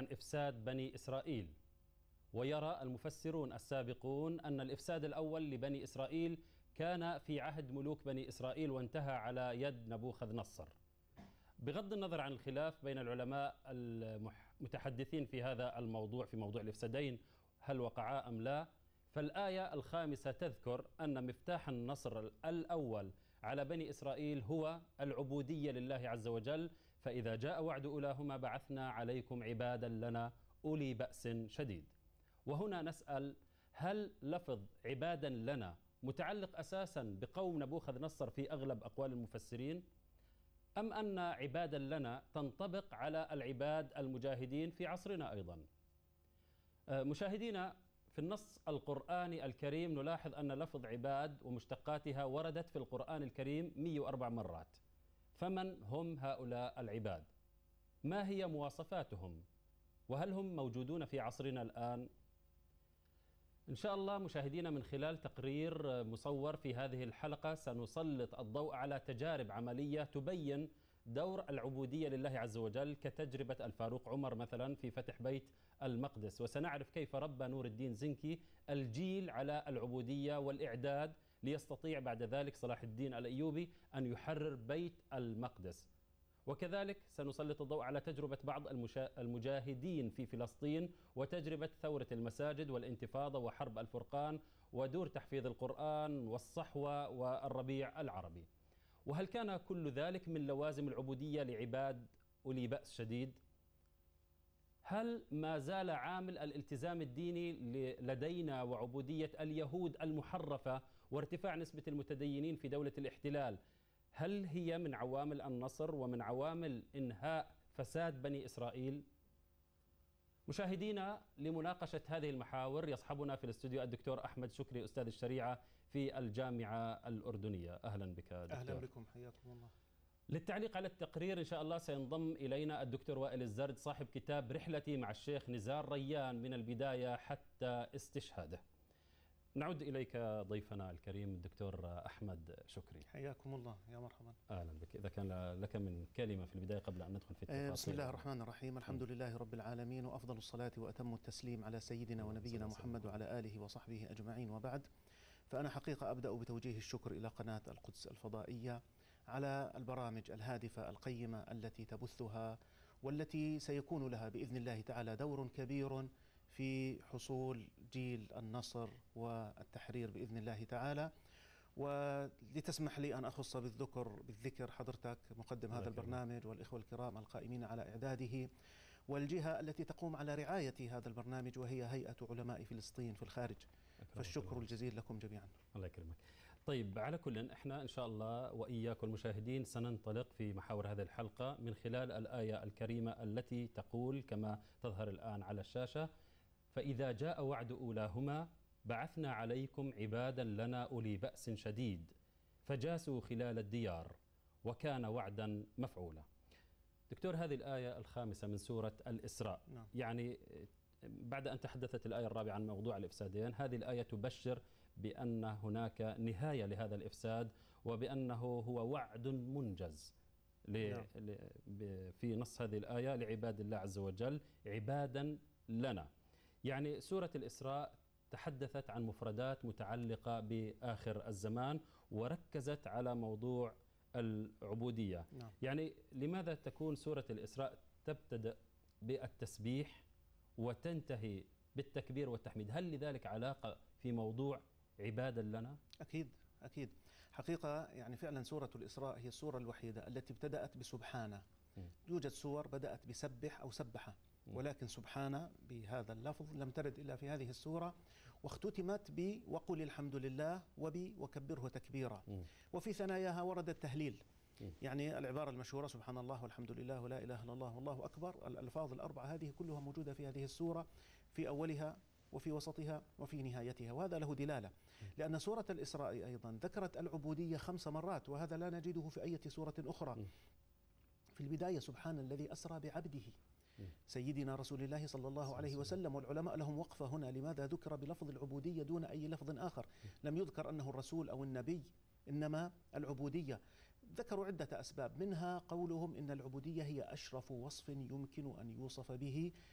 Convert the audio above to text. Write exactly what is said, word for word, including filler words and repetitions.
عن إفساد بني إسرائيل، ويرى المفسرون السابقون أن الإفساد الأول لبني إسرائيل كان في عهد ملوك بني إسرائيل وانتهى على يد نبوخذ نصر. بغض النظر عن الخلاف بين العلماء المتحدثين في هذا الموضوع، في موضوع الإفسادين هل وقعا أم لا، فالآية الخامسة تذكر أن مفتاح النصر الأول على بني إسرائيل هو العبودية لله عز وجل. فإذا جاء وعد أولاهما بعثنا عليكم عبادا لنا أولي بأس شديد. وهنا نسأل، هل لفظ عبادا لنا متعلق أساسا بقوم نبوخذ نصر في أغلب أقوال المفسرين، أم أن عبادا لنا تنطبق على العباد المجاهدين في عصرنا أيضا؟ مشاهدينا، في النص القرآني الكريم نلاحظ أن لفظ عباد ومشتقاتها وردت في القرآن الكريم مئة وأربع مرات. فمن هم هؤلاء العباد؟ ما هي مواصفاتهم؟ وهل هم موجودون في عصرنا الآن؟ إن شاء الله مشاهدينا، من خلال تقرير مصور في هذه الحلقة سنسلط الضوء على تجارب عملية تبين دور العبودية لله عز وجل، كتجربة الفاروق عمر مثلا في فتح بيت المقدس، وسنعرف كيف ربى نور الدين زنكي الجيل على العبودية والإعداد ليستطيع بعد ذلك صلاح الدين الأيوبي أن يحرر بيت المقدس. وكذلك سنسلط الضوء على تجربة بعض المجاهدين في فلسطين وتجربة ثورة المساجد والانتفاضة وحرب الفرقان ودور تحفيظ القرآن والصحوة والربيع العربي. وهل كان كل ذلك من لوازم العبودية لعباد أولي بأس شديد؟ هل ما زال عامل الالتزام الديني لدينا وعبودية اليهود المحرفة وارتفاع نسبة المتدينين في دولة الاحتلال، هل هي من عوامل النصر ومن عوامل إنهاء فساد بني إسرائيل؟ مشاهدينا، لمناقشة هذه المحاور يصحبنا في الاستوديو الدكتور أحمد شكري، أستاذ الشريعة في الجامعة الأردنية. أهلا بك دكتور. أهلا بكم، حياكم الله. للتعليق على التقرير إن شاء الله سينضم إلينا الدكتور وائل الزرد، صاحب كتاب رحلتي مع الشيخ نزار ريان من البداية حتى استشهاده. نعود إليك ضيفنا الكريم الدكتور أحمد شكري. حياكم الله، يا مرحبا. أهلا بك. إذا كان لك من كلمة في البداية قبل أن ندخل في التفاصيل. بسم الله الرحمن الرحيم، الحمد لله رب العالمين، وأفضل الصلاة وأتم التسليم على سيدنا ونبينا محمد وعلى آله وصحبه أجمعين، وبعد. فأنا حقيقة أبدأ بتوجيه الشكر إلى قناة القدس الفضائية على البرامج الهادفة القيمة التي تبثها، والتي سيكون لها بإذن الله تعالى دور كبير في حصول جيل النصر والتحرير بإذن الله تعالى. ولتسمح لي أن أخص بالذكر بالذكر حضرتك مقدم هذا البرنامج والإخوة الكرام القائمين على إعداده، والجهة التي تقوم على رعاية هذا البرنامج وهي هيئة علماء فلسطين في الخارج. فالشكر الجزيل لكم جميعا. الله يكرمك. طيب، على كل احنا إن شاء الله وإياكم المشاهدين سننطلق في محاور هذه الحلقة من خلال الآية الكريمة التي تقول كما تظهر الآن على الشاشة: فإذا جاء وعد أولاهما بعثنا عليكم عبادا لنا أولي بأس شديد فجاسوا خلال الديار وكان وعدا مفعولا. دكتور، هذه الآية الخامسة من سورة الإسراء، نعم. يعني بعد أن تحدثت الآية الرابعة عن موضوع الإفسادين، هذه الآية تبشر بأن هناك نهاية لهذا الإفساد وبأنه هو وعد منجز، نعم. في نص هذه الآية لعباد الله عز وجل عبادا لنا. يعني سورة الإسراء تحدثت عن مفردات متعلقة بآخر الزمان وركزت على موضوع العبودية، نعم. يعني لماذا تكون سورة الإسراء تبتدأ بالتسبيح وتنتهي بالتكبير والتحميد؟ هل لذلك علاقة في موضوع عبادا لنا؟ أكيد أكيد. حقيقة يعني فعلا سورة الإسراء هي السورة الوحيدة التي ابتدأت بسبحانه. م. يوجد سور بدأت بسبح أو سبحة، ولكن سبحانه بهذا اللفظ لم ترد إلا في هذه السورة، واختتمت ب وقل الحمد لله وب وكبره تكبيرا. م. وفي ثناياها ورد التهليل، م. يعني العبارة المشهورة سبحان الله والحمد لله ولا إله إلا الله والله أكبر. الألفاظ الأربعة هذه كلها موجودة في هذه السورة، في أولها وفي وسطها وفي نهايتها، وهذا له دلالة، لأن سورة الإسراء أيضا ذكرت العبودية خمس مرات، وهذا لا نجده في أي سورة أخرى. م. في البداية سبحان الذي أسرى بعبده سيدنا رسول الله صلى الله عليه وسلم، والعلماء لهم وقفة هنا، لماذا ذكر بلفظ العبودية دون أي لفظ آخر؟ لم يذكر أنه الرسول أو النبي، إنما العبودية. ذكروا عدة أسباب، منها قولهم إن العبودية هي أشرف وصف يمكن أن يوصف به